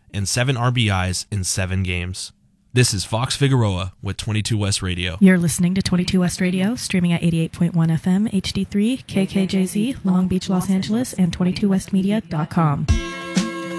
and 7 RBIs in 7 games. This is Fox Figueroa with 22 West Radio. You're listening to 22 West Radio, streaming at 88.1 FM, HD3, KKJZ, Long Beach, Los Angeles, and 22westmedia.com.